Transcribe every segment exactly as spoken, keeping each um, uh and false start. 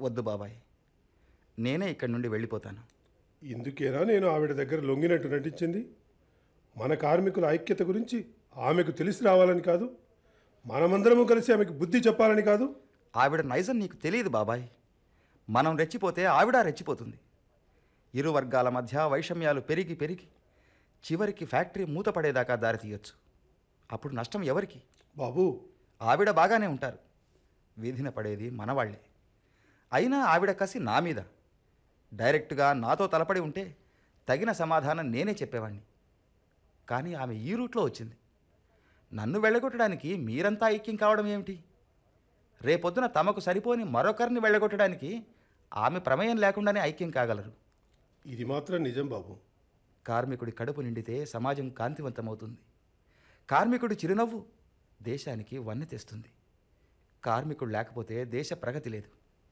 వద్దు బాబాయ్, నేనే ఇక్కడి నుండి వెళ్ళిపోతాను. ఇందుకేనా నేను ఆవిడ దగ్గర లొంగినట్టు నటించింది? మన కార్మికుల ఐక్యత గురించి ఆమెకు తెలిసి రావాలని కాదు, మనమందరము కలిసి ఆమెకు బుద్ధి చెప్పాలని కాదు. ఆవిడ నైజం నీకు తెలియదు బాబాయ్. మనం రెచ్చిపోతే ఆవిడ రెచ్చిపోతుంది. ఇరు వర్గాల మధ్య వైషమ్యాలు పెరిగి పెరిగి చివరికి ఫ్యాక్టరీ మూతపడేదాకా దారితీయొచ్చు. అప్పుడు నష్టం ఎవరికి? బాబు, ఆవిడ బాగానే ఉంటారు, వీధిన పడేది మనవాళ్లే. అయినా ఆవిడ కసి నా మీద. డైరెక్ట్గా నాతో తలపడి ఉంటే తగిన సమాధానం నేనే చెప్పేవాణ్ణి. కానీ ఆమె ఈ రూట్లో వచ్చింది. నన్ను వెళ్ళగొట్టడానికి మీరంతా ఐక్యం కావడం ఏమిటి? రేపొద్దున తమకు సరిపోని మరొకరిని వెళ్ళగొట్టడానికి ఆమె ప్రమేయం లేకుండానే ఐక్యం కాగలరు. ఇది మాత్రం నిజం బాబు. కార్మికుడి కడుపు నిండితే సమాజం కాంతివంతమవుతుంది. కార్మికుడి చిరునవ్వు దేశానికి వన్నె తెస్తుంది. కార్మికుడు లేకపోతే దేశ ప్రగతి లేదు.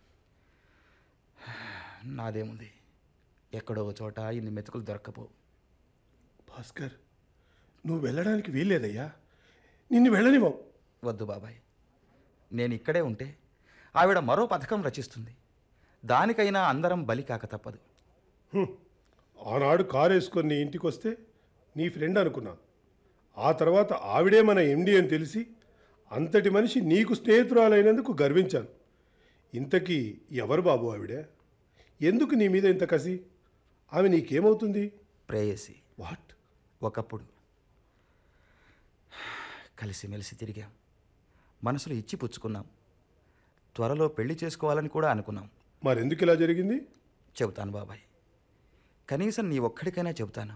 నాదేముంది, ఎక్కడో చోట ఇన్ని మెతుకులు దొరక్కపోవు. భాస్కర్, నువ్వు వెళ్ళడానికి వీల్లేదయ్యా, నిన్ను వెళ్ళనివ్వం. వద్దు బాబాయ్, నేను ఇక్కడే ఉంటే ఆవిడ మరో పథకం రచిస్తుంది. దానికైనా అందరం బలి కాక తప్పదు. ఆనాడు కారు వేసుకొని నీ ఇంటికి వస్తే నీ ఫ్రెండ్ అనుకున్నాను. ఆ తర్వాత ఆవిడే మన ఎండి అని తెలిసి అంతటి మనిషి నీకు స్నేహితురాలైనందుకు గర్వించాను. ఇంతకీ ఎవరు బాబు ఆవిడ? ఎందుకు నీ మీద ఇంత కసి? ఆమె నీకేమవుతుంది? ప్రేయసి. వాట్? ఒకప్పుడు కలిసిమెలిసి తిరిగాం, మనసులు ఇచ్చి పుచ్చుకున్నాం, త్వరలో పెళ్లి చేసుకోవాలని కూడా అనుకున్నాం. మరెందుకు ఇలా జరిగింది? చెబుతాను బాబాయ్, కనీసం నీ ఒక్కడికైనా చెబుతాను.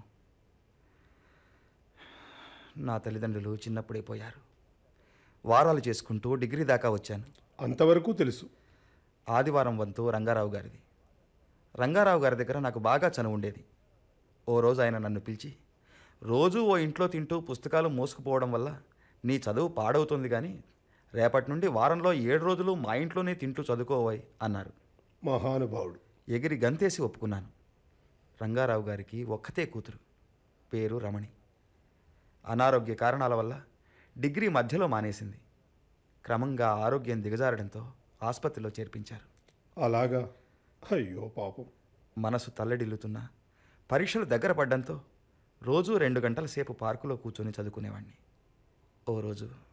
నా తల్లిదండ్రులు చిన్నప్పుడే పోయారు. వారాలు చేసుకుంటూ డిగ్రీ దాకా వచ్చాను. అంతవరకు తెలుసు. ఆదివారం వంతు రంగారావు గారిది. రంగారావు గారి దగ్గర నాకు బాగా చనువు ఉండేది. ఓ రోజు ఆయన నన్ను పిలిచి, రోజూ ఓ ఇంట్లో తింటూ పుస్తకాలు మోసుకుపోవడం వల్ల నీ చదువు పాడవుతుంది, కానీ రేపటి నుండి వారంలో ఏడు రోజులు మా ఇంట్లోనే తింటూ చదువుకోవాయి అన్నారు. మహానుభావుడు. ఎగిరి గంతేసి ఒప్పుకున్నాను. రంగారావు గారికి ఒక్కతే కూతురు, పేరు రమణి. అనారోగ్య కారణాల వల్ల డిగ్రీ మధ్యలో మానేసింది. క్రమంగా ఆరోగ్యం దిగజారడంతో ఆసుపత్రిలో చేర్పించారు. అలాగా? అయ్యో పాపం. మనసు తల్లడిల్లుతున్నా పరీక్షలు దగ్గర పడ్డంతో రోజూ రెండు గంటల సేపు పార్కులో కూర్చొని చదువుకునేవాడిని. ఓ రోజు